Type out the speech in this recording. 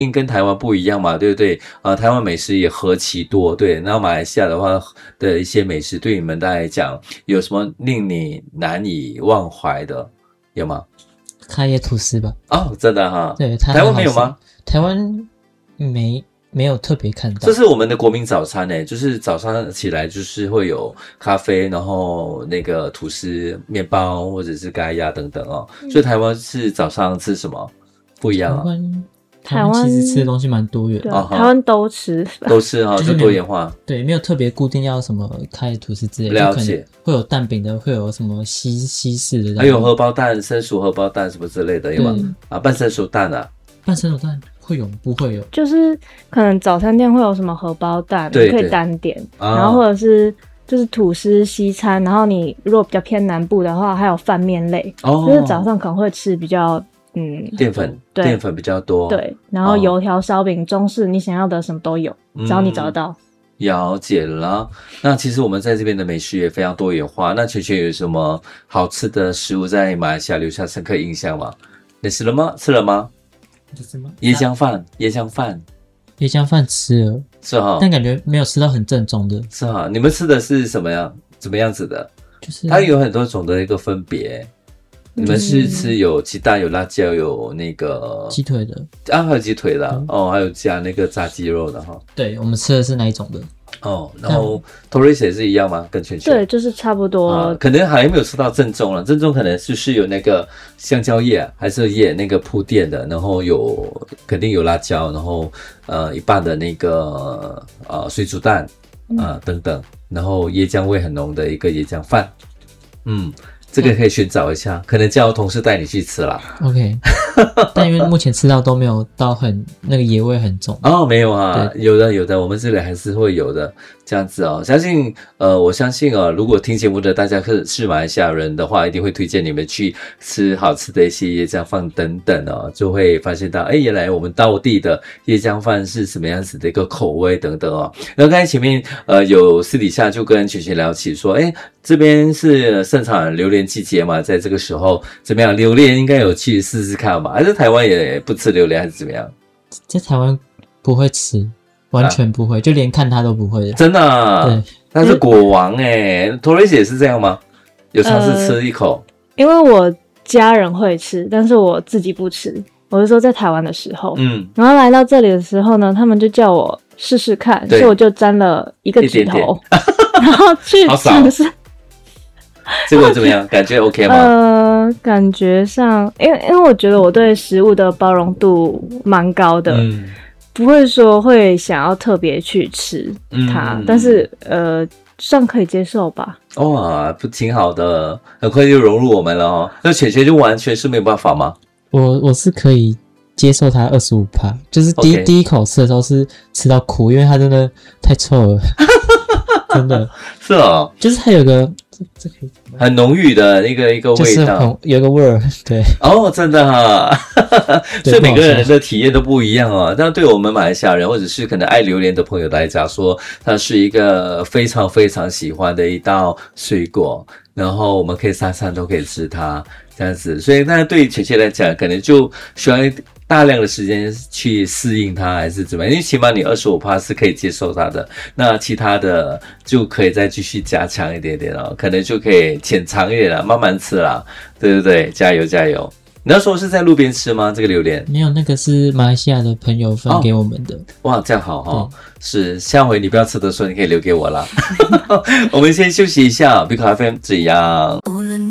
跟台湾不一样嘛，对不对？台湾美食也何其多，对。然后马来西亚的话的一些美食，对你们来讲有什么令你难以忘怀的？有吗？ 开业吐司吧。 哦，真的哈。 对， 台湾没有吗？ 台湾没有特别看到。 这是我们的国民早餐诶，就是早上起来就是会有咖啡，然后那个吐司、面包或者是咖椰等等哦。所以台湾是早上吃什么？不一样啊。 台湾其实吃的东西蛮多元的， 台湾都吃哈，就多元化。 对，没有特别固定要什么开吐司之类的， 了解。 会有蛋饼的，会有什么西式的， 还有荷包蛋、生熟荷包蛋什么之类的，有吗？半生熟蛋啊， 半生熟蛋会有不会有？ 就是可能早餐店会有什么荷包蛋，可以单点，然后或者是就是吐司西餐，然后你如果比较偏南部的话，还有饭面类，就是早上可能会吃比较。淀粉比较多， 对，然后油条、烧饼、中式，你想要的什么都有，只要你找得到。 了解了。那其实我们在这边的美食也非常多元化。那全有什么好吃的食物在马来西亚留下深刻印象吗？你吃了吗？吃了吗？椰浆饭吃了， 是哈， 但感觉没有吃到很正宗的。 是哈，你们吃的是什么样子的？ 就是它有很多种的一个分别。你们是吃有鸡蛋、有辣椒、有那个鸡腿的还有鸡腿的还有加那个炸鸡肉的哈。 对，我们吃的是哪一种的？ 然后 Torres 也是一样吗？跟全球对，就是差不多。 可能还没有吃到正宗了，正宗可能就是有那个香蕉叶还是叶那个铺垫的，然后肯定有辣椒，然后一半的那个水煮蛋等等，然后椰浆味很浓的一个椰浆饭，这个可以寻找一下，可能叫同事带你去吃啦。 OK， 但因为目前吃到都没有到那个椰味很重。 没有啊，有的，我们这里还是会有的。这样子我相信如果听节目的大家是马来西亚人的话，一定会推荐你们去吃好吃的一些椰浆饭等等就会发现到原来我们道地的椰浆饭是什么样子的一个口味等等然后刚才前面有私底下就跟全聊起说这边是盛产榴莲季节嘛，在这个时候怎么样？榴莲应该有去试试看吧？还是台湾也不吃榴莲还是怎么样？ 在台湾不会吃，完全不会，就连看它都不会的。 真的对， 他是果王Torres 也是这样吗？有尝试吃一口？ 因为我家人会吃，但是我自己不吃。我是说在台湾的时候，然后来到这里的时候呢，他们就叫我试试看，所以我就沾了一个指头，然后去尝试。 这个怎么样？感觉 OK 吗？ 感觉上，因为我觉得我对食物的包容度蛮高的，不会说会想要特别去吃它，但是算可以接受吧。 哇，不挺好的，很快就融入我们了那犬就完全是没有办法吗？ 我是可以接受它 25%， 就是第一口吃的时候是吃到苦，因为它真的太臭了，真的是就是它有个很浓郁的一个味道， 就是有个味儿，对真的所以每个人的体验都不一样但对我们马来西亚人或者是可能爱榴莲的朋友来讲说，它是一个非常非常喜欢的一道水果，然后我们可以餐餐都可以吃它这样子，所以那对于犬犬来讲，可能就需要大量的时间去适应它还是怎么样，因为起码你 25% 是可以接受它的，那其他的就可以再继续加强一点点可能就可以浅尝一点慢慢吃啦，对不对？加油加油！你那时候是在路边吃吗？这个榴莲？ 没有，那个是马来西亚的朋友分给我们的。 哇，这样好是，下回你不要吃的时候，你可以留给我啦。我们先休息一下，Big FM 这样。无论